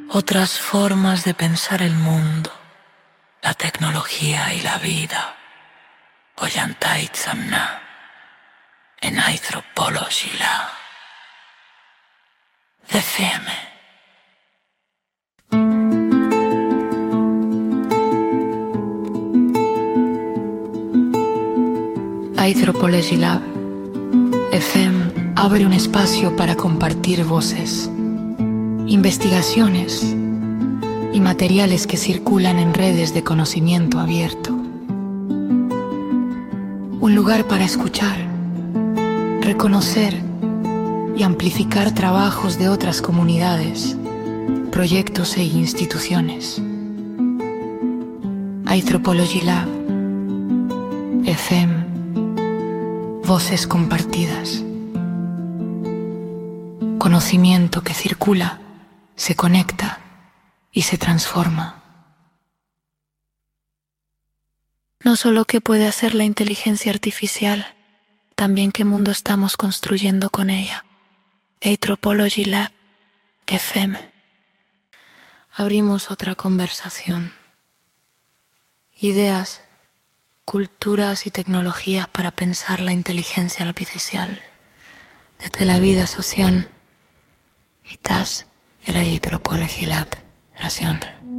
otras formas de pensar el mundo, la tecnología y la vida. Oyantai Tsamna, en Anthropology Lab. The FM. Anthropology Lab FM abre un espacio para compartir voces, investigaciones y materiales que circulan en redes de conocimiento abierto. Un lugar para escuchar, reconocer y amplificar trabajos de otras comunidades, proyectos e instituciones. Anthropology Lab FM. Voces compartidas. Conocimiento que circula, se conecta y se transforma. No solo qué puede hacer la inteligencia artificial, también qué mundo estamos construyendo con ella. Anthropology Lab FM. Abrimos otra conversación. Ideas, culturas y tecnologías para pensar la inteligencia artificial desde la vida social. Estás en la Anthropology Lab. Gracias.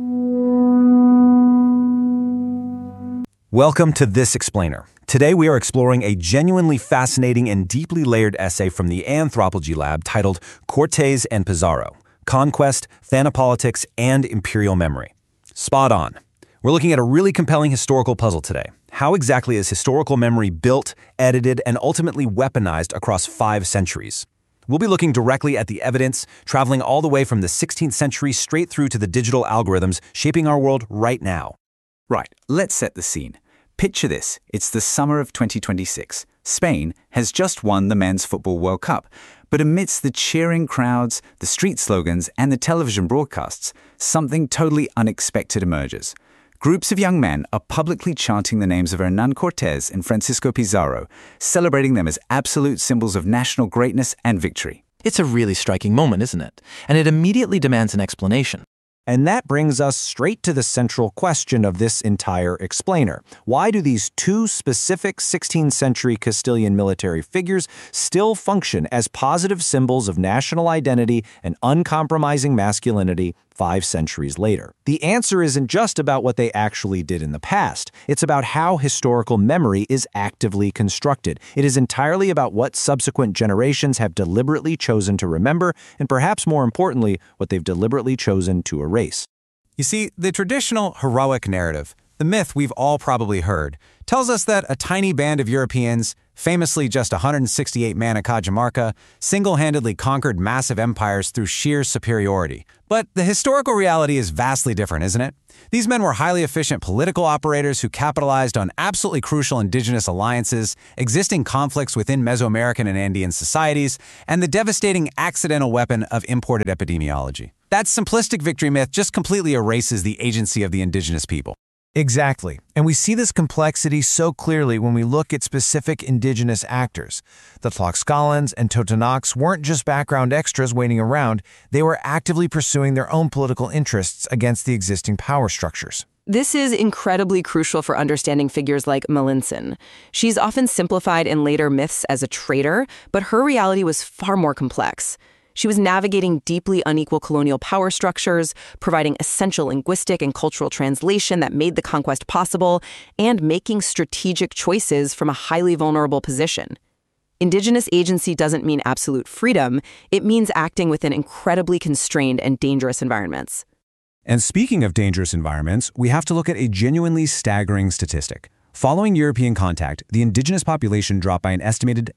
Welcome to This Explainer. Today we are exploring a genuinely fascinating and deeply layered essay from the Anthropology Lab titled Cortes and Pizarro, Conquest, Thanapolitics, and Imperial Memory. Spot on. We're looking at a really compelling historical puzzle today. How exactly is historical memory built, edited, and ultimately weaponized across 5 centuries? We'll be looking directly at the evidence, traveling all the way from the 16th century straight through to the digital algorithms shaping our world right now. Right, let's set the scene. Picture this, it's the summer of 2026. Spain has just won the Men's Football World Cup. But amidst the cheering crowds, the street slogans, and the television broadcasts, something totally unexpected emerges. Groups of young men are publicly chanting the names of Hernán Cortés and Francisco Pizarro, celebrating them as absolute symbols of national greatness and victory. It's a really striking moment, isn't it? And it immediately demands an explanation. And that brings us straight to the central question of this entire explainer. Why do these 2 specific 16th century Castilian military figures still function as positive symbols of national identity and uncompromising masculinity 5 centuries later? The answer isn't just about what they actually did in the past. It's about how historical memory is actively constructed. It is entirely about what subsequent generations have deliberately chosen to remember, and perhaps more importantly, what they've deliberately chosen to erase. You see, the traditional heroic narrative, the myth we've all probably heard, tells us that a tiny band of Europeans, famously just 168 men at Cajamarca, single-handedly conquered massive empires through sheer superiority. But the historical reality is vastly different, isn't it? These men were highly efficient political operators who capitalized on absolutely crucial indigenous alliances, existing conflicts within Mesoamerican and Andean societies, and the devastating accidental weapon of imported epidemiology. That simplistic victory myth just completely erases the agency of the indigenous people. Exactly. And we see this complexity so clearly when we look at specific indigenous actors. The Tlaxcalans and Totonacs weren't just background extras waiting around, they were actively pursuing their own political interests against the existing power structures. This is incredibly crucial for understanding figures like Malintzin. She's often simplified in later myths as a traitor, but her reality was far more complex. She was navigating deeply unequal colonial power structures, providing essential linguistic and cultural translation that made the conquest possible, and making strategic choices from a highly vulnerable position. Indigenous agency doesn't mean absolute freedom. It means acting within incredibly constrained and dangerous environments. And speaking of dangerous environments, we have to look at a genuinely staggering statistic. Following European contact, the indigenous population dropped by an estimated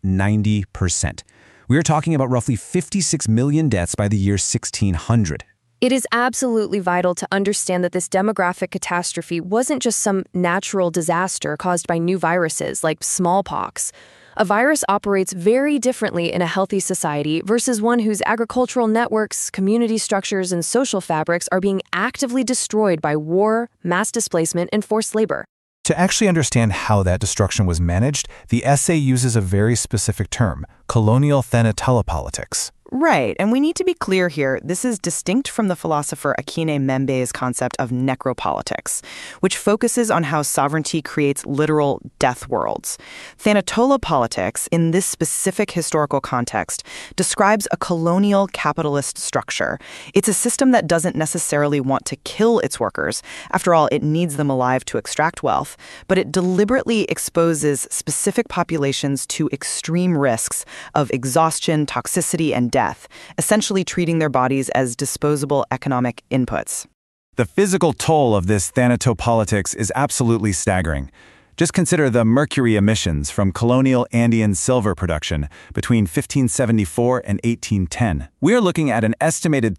90%. We are talking about roughly 56 million deaths by the year 1600. It is absolutely vital to understand that this demographic catastrophe wasn't just some natural disaster caused by new viruses like smallpox. A virus operates very differently in a healthy society versus one whose agricultural networks, community structures, and social fabrics are being actively destroyed by war, mass displacement, and forced labor. To actually understand how that destruction was managed, the essay uses a very specific term, colonial thanatopolitics. Right, and we need to be clear here. This is distinct from the philosopher Akine Membe's concept of necropolitics, which focuses on how sovereignty creates literal death worlds. Thanatola politics, in this specific historical context, describes a colonial capitalist structure. It's a system that doesn't necessarily want to kill its workers. After all, it needs them alive to extract wealth, but it deliberately exposes specific populations to extreme risks of exhaustion, toxicity, and death, essentially treating their bodies as disposable economic inputs. The physical toll of this thanatopolitics is absolutely staggering. Just consider the mercury emissions from colonial Andean silver production between 1574 and 1810. We are looking at an estimated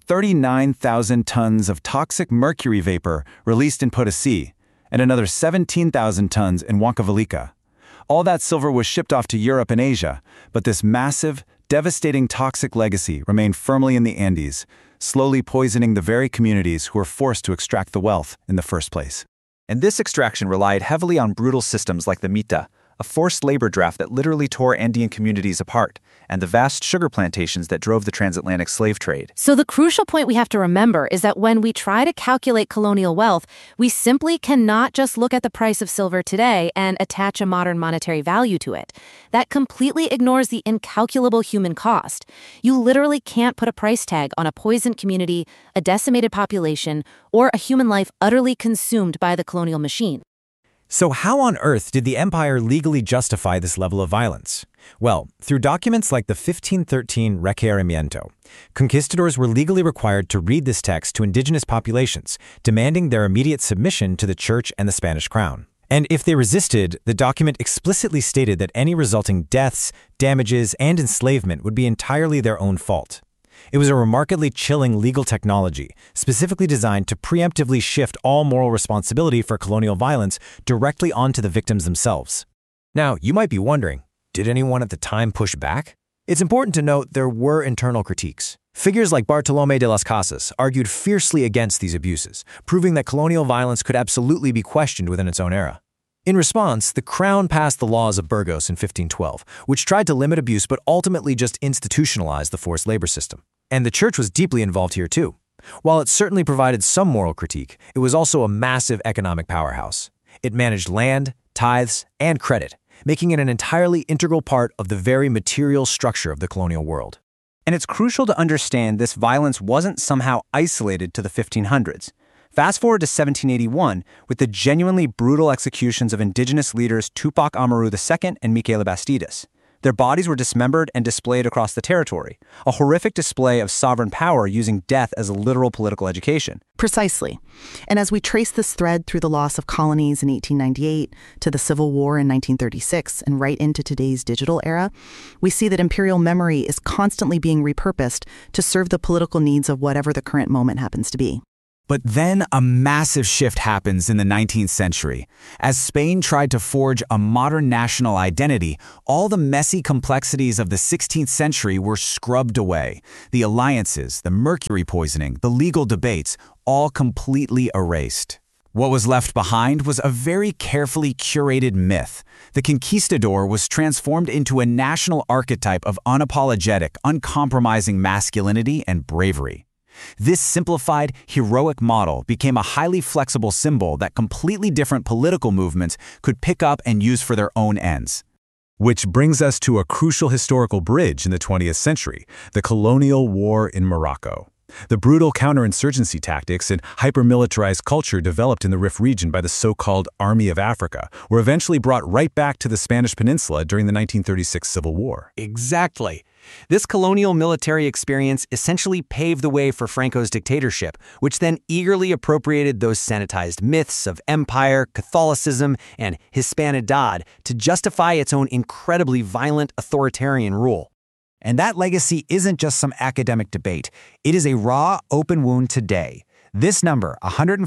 39,000 tons of toxic mercury vapor released in Potosi, and another 17,000 tons in Huancavelica. All that silver was shipped off to Europe and Asia, but this massive, devastating toxic legacy remained firmly in the Andes, slowly poisoning the very communities who were forced to extract the wealth in the first place. And this extraction relied heavily on brutal systems like the mita, a forced labor draft that literally tore Andean communities apart, and the vast sugar plantations that drove the transatlantic slave trade. So the crucial point we have to remember is that when we try to calculate colonial wealth, we simply cannot just look at the price of silver today and attach a modern monetary value to it. That completely ignores the incalculable human cost. You literally can't put a price tag on a poisoned community, a decimated population, or a human life utterly consumed by the colonial machine. So how on earth did the empire legally justify this level of violence? Well, through documents like the 1513 Requerimiento, conquistadors were legally required to read this text to indigenous populations, demanding their immediate submission to the church and the Spanish crown. And if they resisted, the document explicitly stated that any resulting deaths, damages, and enslavement would be entirely their own fault. It was a remarkably chilling legal technology, specifically designed to preemptively shift all moral responsibility for colonial violence directly onto the victims themselves. Now, you might be wondering, did anyone at the time push back? It's important to note there were internal critiques. Figures like Bartolomé de las Casas argued fiercely against these abuses, proving that colonial violence could absolutely be questioned within its own era. In response, the Crown passed the Laws of Burgos in 1512, which tried to limit abuse but ultimately just institutionalized the forced labor system. And the church was deeply involved here too. While it certainly provided some moral critique, it was also a massive economic powerhouse. It managed land, tithes, and credit, making it an entirely integral part of the very material structure of the colonial world. And it's crucial to understand this violence wasn't somehow isolated to the 1500s. Fast forward to 1781, with the genuinely brutal executions of indigenous leaders Tupac Amaru II and Miquela Bastidas. Their bodies were dismembered and displayed across the territory, a horrific display of sovereign power using death as a literal political education. Precisely. And as we trace this thread through the loss of colonies in 1898 to the Civil War in 1936 and right into today's digital era, we see that imperial memory is constantly being repurposed to serve the political needs of whatever the current moment happens to be. But then a massive shift happens in the 19th century. As Spain tried to forge a modern national identity, all the messy complexities of the 16th century were scrubbed away. The alliances, the mercury poisoning, the legal debates, all completely erased. What was left behind was a very carefully curated myth. The conquistador was transformed into a national archetype of unapologetic, uncompromising masculinity and bravery. This simplified, heroic model became a highly flexible symbol that completely different political movements could pick up and use for their own ends. Which brings us to a crucial historical bridge in the 20th century, the colonial war in Morocco. The brutal counterinsurgency tactics and hyper-militarized culture developed in the Rif region by the so-called Army of Africa were eventually brought right back to the Spanish Peninsula during the 1936 Civil War. Exactly. This colonial military experience essentially paved the way for Franco's dictatorship, which then eagerly appropriated those sanitized myths of empire, Catholicism, and Hispanidad to justify its own incredibly violent authoritarian rule. And that legacy isn't just some academic debate. It is a raw, open wound today. This number,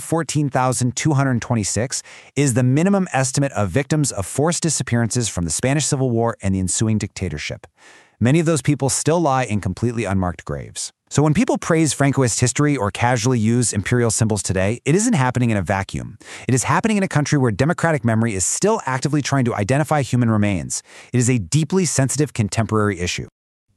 114,226, is the minimum estimate of victims of forced disappearances from the Spanish Civil War and the ensuing dictatorship. Many of those people still lie in completely unmarked graves. So when people praise Francoist history or casually use imperial symbols today, it isn't happening in a vacuum. It is happening in a country where democratic memory is still actively trying to identify human remains. It is a deeply sensitive contemporary issue.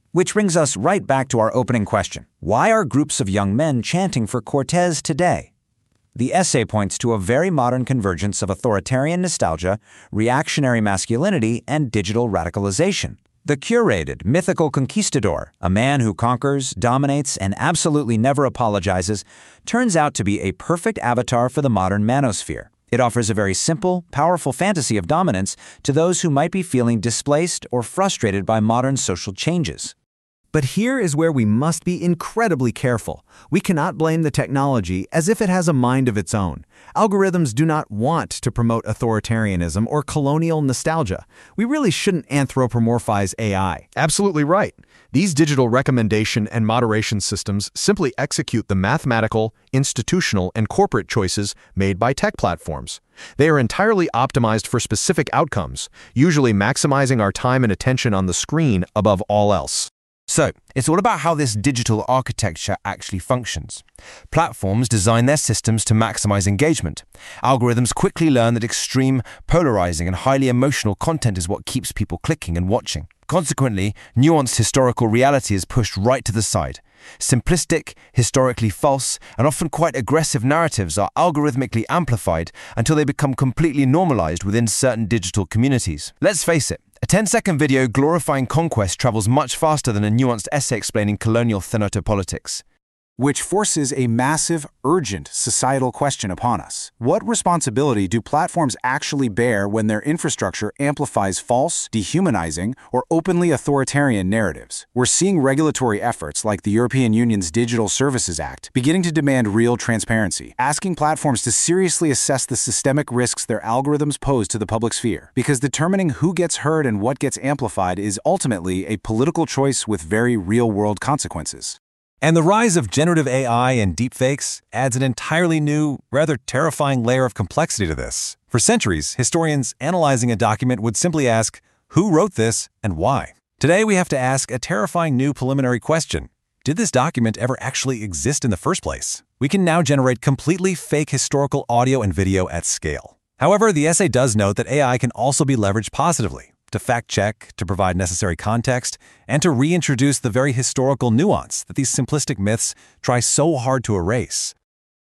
Which brings us right back to our opening question. Why are groups of young men chanting for Cortez today? The essay points to a very modern convergence of authoritarian nostalgia, reactionary masculinity, and digital radicalization. The curated, mythical conquistador, a man who conquers, dominates, and absolutely never apologizes, turns out to be a perfect avatar for the modern manosphere. It offers a very simple, powerful fantasy of dominance to those who might be feeling displaced or frustrated by modern social changes. But here is where we must be incredibly careful. We cannot blame the technology as if it has a mind of its own. Algorithms do not want to promote authoritarianism or colonial nostalgia. We really shouldn't anthropomorphize AI. Absolutely right. These digital recommendation and moderation systems simply execute the mathematical, institutional, and corporate choices made by tech platforms. They are entirely optimized for specific outcomes, usually maximizing our time and attention on the screen above all else. So, it's all about how this digital architecture actually functions. Platforms design their systems to maximize engagement. Algorithms quickly learn that extreme, polarizing, and highly emotional content is what keeps people clicking and watching. Consequently, nuanced historical reality is pushed right to the side. Simplistic, historically false, and often quite aggressive narratives are algorithmically amplified until they become completely normalized within certain digital communities. Let's face it, a 10-second video glorifying conquest travels much faster than a nuanced essay explaining colonial thanatopolitics. Which forces a massive, urgent societal question upon us. What responsibility do platforms actually bear when their infrastructure amplifies false, dehumanizing, or openly authoritarian narratives? We're seeing regulatory efforts like the European Union's Digital Services Act beginning to demand real transparency, asking platforms to seriously assess the systemic risks their algorithms pose to the public sphere. Because determining who gets heard and what gets amplified is ultimately a political choice with very real-world consequences. And the rise of generative AI and deepfakes adds an entirely new, rather terrifying layer of complexity to this. For centuries, historians analyzing a document would simply ask, who wrote this and why? Today, we have to ask a terrifying new preliminary question. Did this document ever actually exist in the first place? We can now generate completely fake historical audio and video at scale. However, the essay does note that AI can also be leveraged positively, to fact-check, to provide necessary context, and to reintroduce the very historical nuance that these simplistic myths try so hard to erase.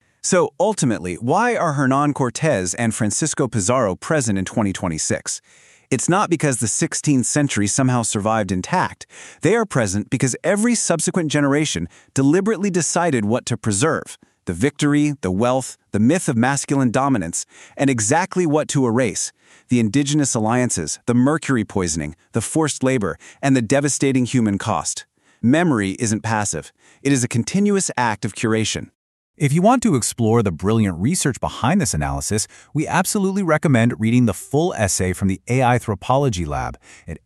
So ultimately, why are Hernan Cortés and Francisco Pizarro present in 2026? It's not because the 16th century somehow survived intact. They are present because every subsequent generation deliberately decided what to preserve: the victory, the wealth, the myth of masculine dominance, and exactly what to erase: the indigenous alliances, the mercury poisoning, the forced labor, and the devastating human cost. Memory isn't passive. It is a continuous act of curation. If you want to explore the brilliant research behind this analysis, we absolutely recommend reading the full essay from the AIthropology Lab at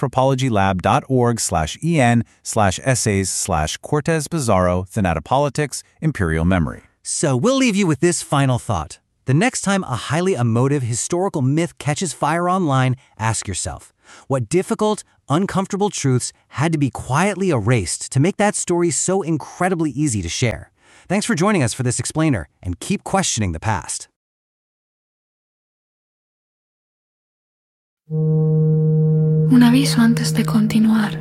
aianthropologylab.org/en/essays/Cortés Pizarro Thanatopolitics Imperial Memory. So we'll leave you with this final thought. The next time a highly emotive historical myth catches fire online, ask yourself, what difficult, uncomfortable truths had to be quietly erased to make that story so incredibly easy to share? Thanks for joining us for this explainer, and keep questioning the past. Un aviso antes de continuar.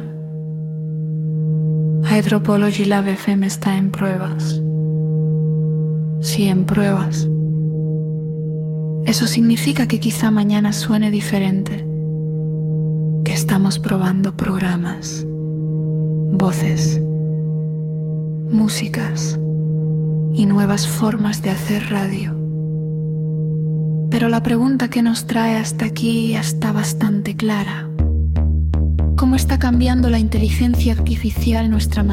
Anthropology Lab FM está en pruebas. Sí, en pruebas. Eso significa que quizá mañana suene diferente. Que estamos probando programas, voces, músicas y nuevas formas de hacer radio. Pero la pregunta que nos trae hasta aquí ya está bastante clara. ¿Cómo está cambiando la inteligencia artificial nuestra manera